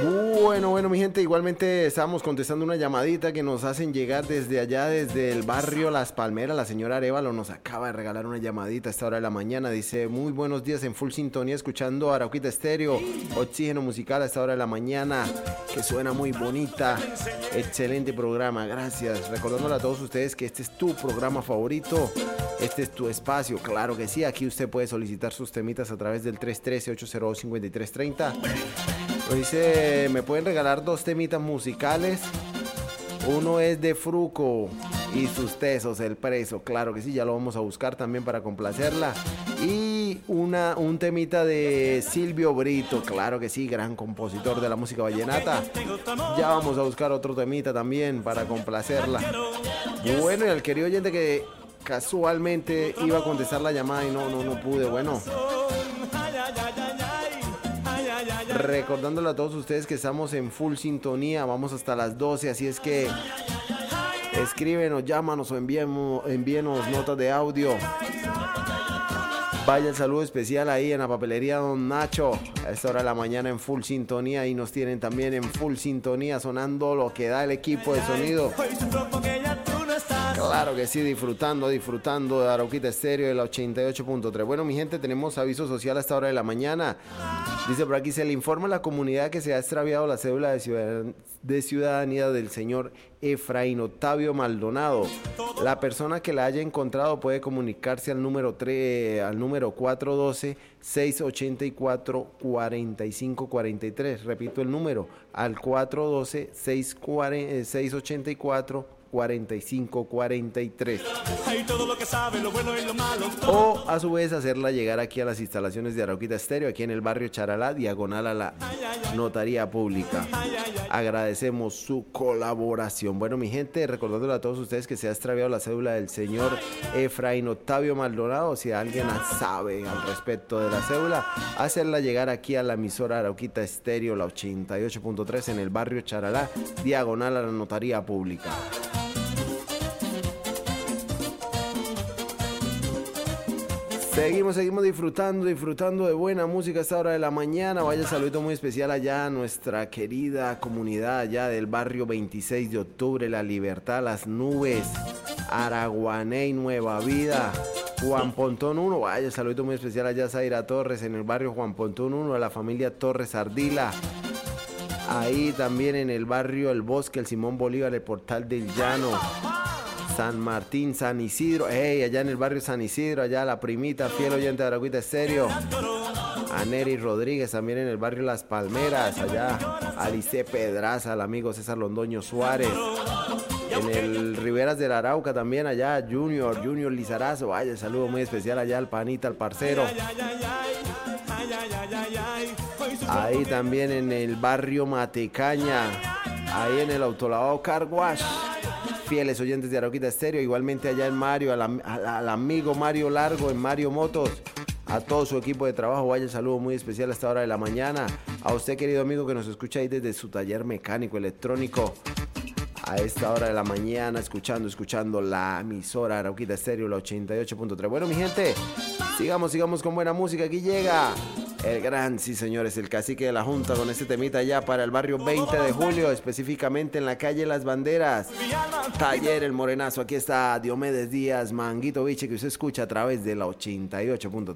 Bueno, mi gente, igualmente estamos contestando una llamadita que nos hacen llegar desde allá, desde el barrio Las Palmeras. La señora Arevalo nos acaba de regalar una llamadita a esta hora de la mañana. Dice, muy buenos días en full sintonía, escuchando Arauquita Estéreo, Oxígeno Musical a esta hora de la mañana, que suena muy bonita. Excelente programa, gracias. Recordándole a todos ustedes que este es tu programa favorito, este es tu espacio, claro que sí. Aquí usted puede solicitar sus temitas a través del 313-802-5330. Dice, me pueden regalar 2 temitas musicales. Uno es de Fruco y sus tesos, el preso. Claro que sí, ya lo vamos a buscar también para complacerla. Y un temita de Silvio Brito. Claro que sí, gran compositor de la música vallenata. Ya vamos a buscar otro temita también para complacerla. Bueno, y al querido oyente que casualmente iba a contestar la llamada y no pude. Bueno, recordándole a todos ustedes que estamos en full sintonía, vamos hasta las 12, así es que escríbenos, llámanos o envíenos notas de audio. Vaya el saludo especial ahí en la papelería Don Nacho, a esta hora de la mañana en full sintonía, y nos tienen también en full sintonía sonando lo que da el equipo de sonido. Claro que sí, disfrutando de Arauquita Estéreo de la 88.3. Bueno, mi gente, tenemos aviso social a esta hora de la mañana. Dice por aquí, se le informa a la comunidad que se ha extraviado la cédula de ciudadanía del señor Efraín Octavio Maldonado. La persona que la haya encontrado puede comunicarse al número 412-684-4543. Repito el número, al 412-684-4543. O a su vez hacerla llegar aquí a las instalaciones de Arauquita Estéreo, aquí en el barrio Charalá, diagonal a la notaría pública. Agradecemos su colaboración. Bueno, mi gente, recordándole a todos ustedes que se ha extraviado la cédula del señor Efraín Octavio Maldonado. Si alguien sabe al respecto de la cédula, hacerla llegar aquí a la emisora Arauquita Estéreo, la 88.3, en el barrio Charalá, diagonal a la notaría pública. Seguimos disfrutando de buena música a esta hora de la mañana. Vaya saludito muy especial allá a nuestra querida comunidad allá del barrio 26 de octubre, La Libertad, Las Nubes, Araguaney, Nueva Vida, Juan Pontón 1. Vaya saludito muy especial allá a Zaira Torres en el barrio Juan Pontón 1, a la familia Torres Ardila. Ahí también en el barrio El Bosque, el Simón Bolívar, el Portal del Llano, San Martín, San Isidro, allá en el barrio San Isidro, allá la primita, fiel oyente de Arauquita Estéreo, a Neri Rodríguez, también en el barrio Las Palmeras, allá Alice Pedraza, al amigo César Londoño Suárez, en el Riberas del Arauca también, allá Junior Lizarazo, vaya, el saludo muy especial allá al panita, al parcero. Ahí también en el barrio Matecaña, ahí en el autolavado Car Wash, fieles oyentes de Arauquita Estéreo, igualmente allá en Mario, al amigo Mario Largo en Mario Motos, a todo su equipo de trabajo, vaya el saludo muy especial a esta hora de la mañana, a usted querido amigo que nos escucha ahí desde su taller mecánico electrónico, a esta hora de la mañana, escuchando la emisora Arauquita Estéreo, la 88.3. Bueno, mi gente, sigamos con buena música. Aquí llega el gran, sí señores, el cacique de la Junta con este temita allá para el barrio 20 de julio, específicamente en la calle Las Banderas, Taller El Morenazo. Aquí está Diomedes Díaz, Manguito Biche, que usted escucha a través de la 88.3.